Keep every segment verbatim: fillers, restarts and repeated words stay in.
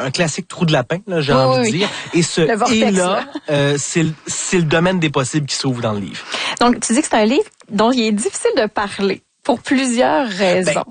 un classique trou de lapin, là, j'ai oui, envie oui. de dire. Et ce et là, euh, c'est, c'est le domaine des possibles qui s'ouvre dans le livre. Donc, tu dis que c'est un livre dont il est difficile de parler pour plusieurs raisons. Ben,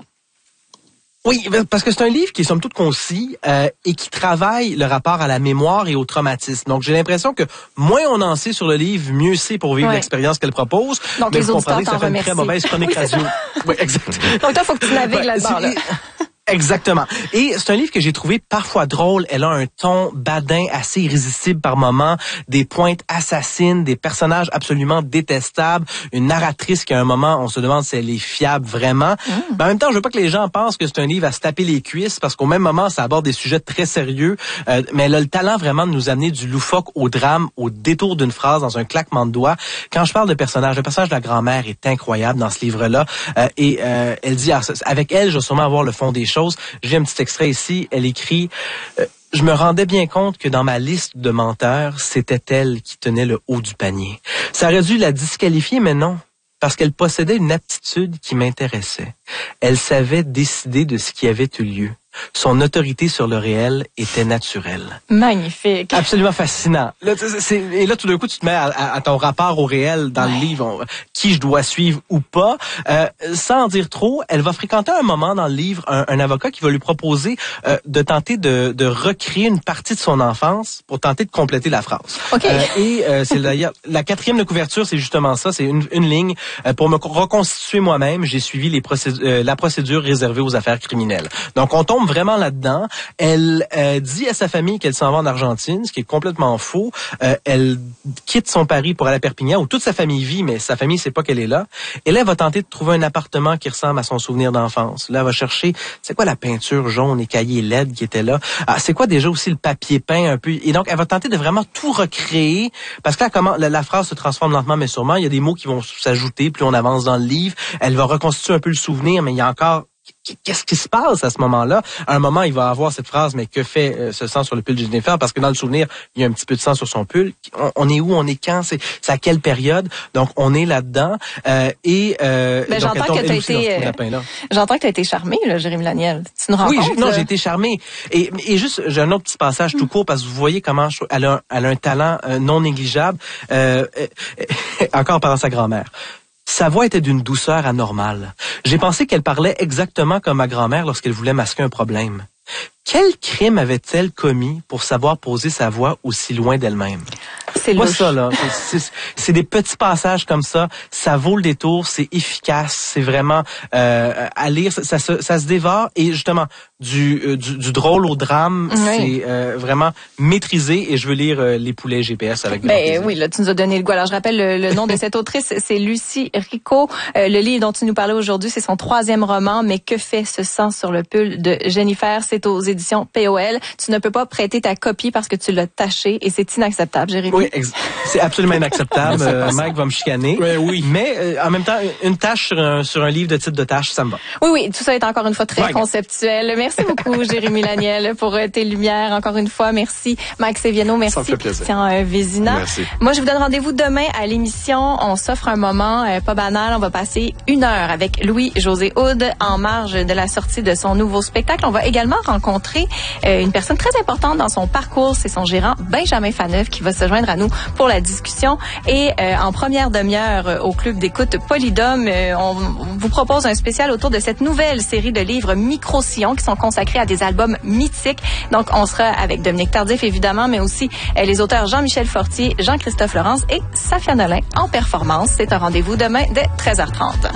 oui, parce que c'est un livre qui est somme toute concis euh, et qui travaille le rapport à la mémoire et au traumatisme. Donc, j'ai l'impression que moins on en sait sur le livre, mieux c'est pour vivre ouais. l'expérience qu'elle propose. Donc, mais les vous comprenez que ça fait remercie. une très mauvaise chronique oui, radio. Oui, exact. Donc, toi, faut que tu navigues ouais, là-dedans, là. Exactement. Et c'est un livre que j'ai trouvé parfois drôle. Elle a un ton badin assez irrésistible par moments, des pointes assassines, des personnages absolument détestables, une narratrice qui à un moment, on se demande si elle est fiable vraiment. Mmh. Mais en même temps, je veux pas que les gens pensent que c'est un livre à se taper les cuisses parce qu'au même moment, ça aborde des sujets très sérieux. Euh, mais elle a le talent vraiment de nous amener du loufoque au drame, au détour d'une phrase, dans un claquement de doigts. Quand je parle de personnage, le personnage de la grand-mère est incroyable dans ce livre-là. Euh, et euh, elle dit, avec elle, je vais sûrement avoir le fond des choses. J'ai un petit extrait ici. Elle écrit euh, « Je me rendais bien compte que dans ma liste de menteurs, c'était elle qui tenait le haut du panier. Ça aurait dû la disqualifier, mais non, parce qu'elle possédait une aptitude qui m'intéressait. Elle savait décider de ce qui avait eu lieu. Son autorité sur le réel était naturelle. » Magnifique. Absolument fascinant. Là, c'est, et là, tout d'un coup, tu te mets à, à, à ton rapport au réel dans ouais. le livre, on, qui je dois suivre ou pas. Euh, sans en dire trop, elle va fréquenter un moment dans le livre un, un avocat qui va lui proposer euh, de tenter de, de recréer une partie de son enfance pour tenter de compléter la phrase. Okay. Euh, et euh, c'est d'ailleurs la quatrième de couverture, c'est justement ça, c'est une, une ligne. Euh, pour me reconstituer moi-même, j'ai suivi les procédures, euh, la procédure réservée aux affaires criminelles. Donc, on tombe vraiment là-dedans. Elle euh, dit à sa famille qu'elle s'en va en Argentine, ce qui est complètement faux. Euh, elle quitte son Paris pour aller à Perpignan, où toute sa famille vit, mais sa famille sait pas qu'elle est là. Et là, elle va tenter de trouver un appartement qui ressemble à son souvenir d'enfance. Là, elle va chercher, c'est quoi la peinture jaune et cahier L E D qui était là? Ah, c'est quoi déjà aussi le papier peint un peu? Et donc, elle va tenter de vraiment tout recréer, parce que là, comment la, la phrase se transforme lentement, mais sûrement. Il y a des mots qui vont s'ajouter, plus on avance dans le livre. Elle va reconstituer un peu le souvenir, mais il y a encore qu'est-ce qui se passe à ce moment-là? À un moment, il va avoir cette phrase, mais que fait euh, ce sang sur le pull de Jennifer? Parce que dans le souvenir, il y a un petit peu de sang sur son pull. On, on est où? On est quand? C'est, c'est à quelle période? Donc, on est là-dedans. Euh, et euh, ben, donc, j'entends que tu as été, euh, j'entends que tu as été charmé, là, Jérémy Laniel. Tu nous rencontres? Oui, j'ai, non, j'ai été charmé. Et, et juste, j'ai un autre petit passage tout court parce que vous voyez comment je, elle, a, elle a un talent euh, non négligeable. Euh, euh, encore en parlant de sa grand-mère. Sa voix était d'une douceur anormale. J'ai pensé qu'elle parlait exactement comme ma grand-mère lorsqu'elle voulait masquer un problème. Quel crime avait-elle commis pour savoir poser sa voix aussi loin d'elle-même? C'est Moi, louche. ça, là, c'est, c'est, c'est des petits passages comme ça. Ça vaut le détour, c'est efficace, c'est vraiment euh, à lire, ça, ça, ça, ça se dévore. Et justement, du, euh, du, du drôle au drame, oui. c'est euh, vraiment maîtrisé. Et je veux lire euh, Les poulets G P S avec grand plaisir. Ben oui, là, tu nous as donné le goût. Alors, je rappelle le, le nom de cette autrice, c'est Lucie Rico. Euh, le livre dont tu nous parlais aujourd'hui, c'est son troisième roman, Mais que fait ce sang sur le pull de Jennifer? C'est aux éditions P O L. Tu ne peux pas prêter ta copie parce que tu l'as tachée et c'est inacceptable, Jérémy. Oui, ex- c'est absolument inacceptable. euh, Mike va me chicaner. Ouais, oui. Mais euh, en même temps, une tâche sur un, sur un livre de titre de tâche, ça me va. Oui, oui, tout ça est encore une fois très Mike. conceptuel. Merci beaucoup, Jérémy Laniel, pour euh, tes lumières. Encore une fois, merci. Mike Seviano, merci. Ça me fait plaisir. Christian euh, Vézina. Merci. Moi, je vous donne rendez-vous demain à l'émission. On s'offre un moment euh, pas banal. On va passer une heure avec Louis-José Houd en marge de la sortie de son nouveau spectacle. On va également rencontrer euh, une personne très importante dans son parcours. C'est son gérant, Benjamin Faneuf, qui va se joindre à nous pour la discussion. Et euh, en première demi-heure euh, au club d'écoute Polydome, euh, on, on vous propose un spécial autour de cette nouvelle série de livres Micro-Sillon qui sont consacrés à des albums mythiques. Donc, on sera avec Dominique Tardif, évidemment, mais aussi euh, les auteurs Jean-Michel Fortier, Jean-Christophe Laurence et Safia Nolin en performance. C'est un rendez-vous demain dès treize heures trente.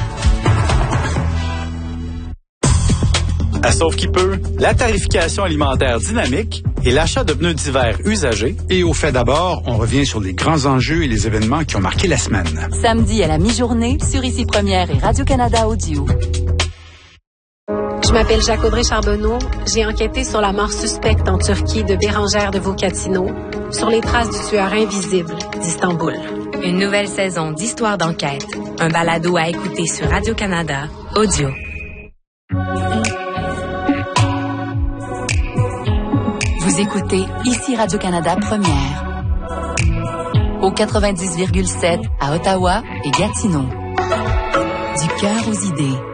À Sauve qui peut, la tarification alimentaire dynamique et l'achat de pneus d'hiver usagés. Et au fait d'abord, on revient sur les grands enjeux et les événements qui ont marqué la semaine. Samedi à la mi-journée sur Ici Première et Radio-Canada Audio. Je m'appelle Jacques-Audrey Charbonneau. J'ai enquêté sur la mort suspecte en Turquie de Bérangère de Vocatino, sur les traces du tueur invisible d'Istanbul. Une nouvelle saison d'Histoire d'enquête. Un balado à écouter sur Radio-Canada Audio. Vous écoutez Ici Radio-Canada Première. Au quatre-vingt-dix virgule sept à Ottawa et Gatineau. Du cœur aux idées.